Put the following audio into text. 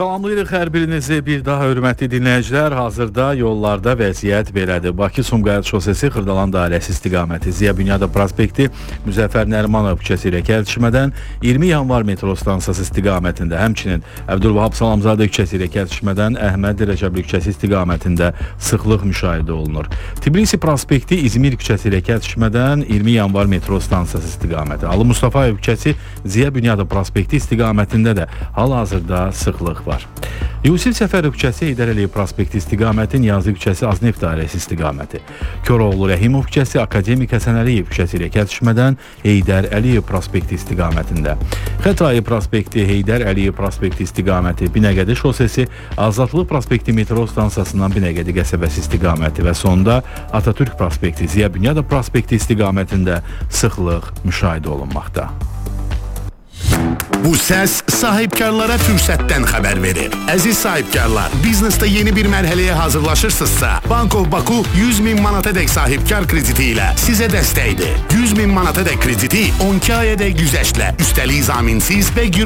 Salamlayırıq hər birinizi bir daha hörmətli dinləyicilər. Hazırda yollarda vəziyyət belədir. Bakı-Sumqayıt şosesi Xırdalan dairəsi istiqaməti Ziya Bünyadov prospekti Müzəffər Nərimanov küçəsi ilə kəsişmədən 20 yanvar metro stansiyası istiqamətində, həmçinin Əbdülvahab Salamzadə küçəsi ilə kəsişmədən Əhməd Rəcəbli küçəsi istiqamətində sıxlıq müşahidə olunur. Tbilisi prospekti İzmir küçəsi ilə kəsişmədən 20 yanvar metro stansiyası istiqaməti. Ali Mustafayev küçəsi Ziya Bünyadov prospekti istiqamətində də hal-hazırda sıxlıq var. Yusif Səfərov küçəsi Heydər Əliyev prospekti istiqaməti, Niyazi küçəsi Azneft dairəsi istiqaməti. Koroğlu Rəhimov küçəsi Akademik Həsən Əliyev küçəsi ilə kəsişmədən Heydər Əliyev prospekti istiqamətində. Xətai prospekti, Heydər Əliyev prospekti istiqaməti, Binəqədi şosesi, Azadlıq prospekti metro stansiyasından Binəqədi qəsəbəsi istiqaməti və sonda Atatürk prospekti, Ziya Bünyadov prospekti istiqamətində sıxlıq müşahidə olunmaqda. Bu səs sahibkarlara fürsətdən xəbər verir. Əziz sahibkarlar, biznesdə yeni bir mərhələyə hazırlaşırsınızsa, Bank of Baku 100.000 manatadək sahibkar krediti ilə sizə dəstəkdir. 100.000 manatadək krediti 12 ayədək güzəştlə, üstəlik zaminsiz və